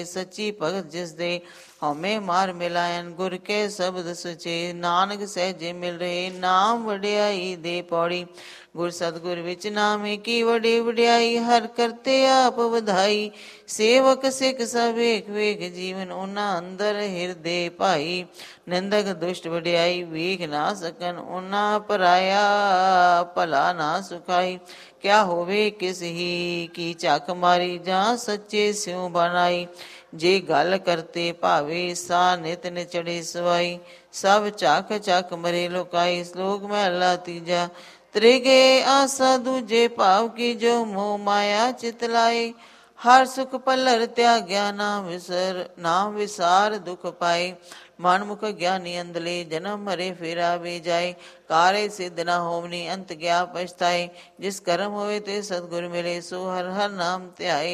ਸੱਚੀ ਭਗਤ ਜਿਸ ਦੇ ਹਉਮੈ ਮਾਰ ਮਿਲਾਇਨ। ਗੁਰ ਕੇ ਸ਼ਬਦ ਸੁਚੇ ਨਾਨਕ ਸਹਿਜੇ ਮਿਲ ਰਹੇ। ਨਾਮ ਵਡਿਆਈ ਦੇ ਪੌੜੀ ਗੁਰ ਸਤਿਗੁਰ ਵਿੱਚ ਨਾਮੇ ਕੀ ਵਡੀ ਵਡਿਆਈ। ਹਰ ਕਰਤੇ ਆਪ ਵਧਾਈ ਸੇਵਕ ਸਿੱਖ ਸਭ ਵੇਖ ਵੇਖ ਜੀਵਨ ਉਹਨਾਂ ਅੰਦਰ ਹਿਰਦੇ ਭਾਈ। ਨਿੰਦਕ ਦੁਸ਼ਟ ਵਡਿਆਈ ਵੇਖ ਨਾ ਸਕਨ ਉਹਨਾਂ ਪਰਾਇਆ ਭਲਾ ਨਾ ਸੁਖਾਈ। ਕਿਆ ਹੋਵੇ ਕਿਸ ਹੀ ਕੀ ਝਕ ਮਾਰੀ ਜਾਂ ਸੱਚੇ ਸਿਉ ਬਣਾਈ। ਜੇ ਗੱਲ ਕਰਤੇ ਭਾਵੇ ਸਾ ਨਿਤ ਨਿਚੜੇ ਸਵਾਈ। ਸਭ ਝਕ ਝਕ ਮਰੇ ਲੋਕਾਈ। ਸ਼ਲੋਕ ਮਹਲਾ ਤੀਜਾ। ਤ੍ਰਿਗੇ ਆਸਾ ਦੂਜੇ ਭਾਵ ਕੀ ਜੋ ਮੋਹ ਮਾਇਆ ਚਿਤ ਲਾਏ। ਹਰ ਸੁਖ ਪੱਲਰ ਤਿਆਗਿਆ ਨਾਮ ਵਿਸਾਰ ਦੁਖ ਪਾਏ। ਮਨਮੁਖ ਗਿਆਨੀ ਅੰਧਲੇ ਜਨਮ ਮਰੇ ਫਿਰ ਆਵੇ ਜਾਏ। ਕਾਰੇ ਸਿੱਧ ਨਾ ਹੋਵਨੀ ਅੰਤ ਗਿਆ ਪਛਤਾਏ। ਜਿਸ ਕਰਮ ਹੋਵੇ ਤੇ ਸਤਿਗੁਰ ਮਿਲੇ ਸੋ ਹਰ ਹਰ ਨਾਮ ਧਿਆਏ।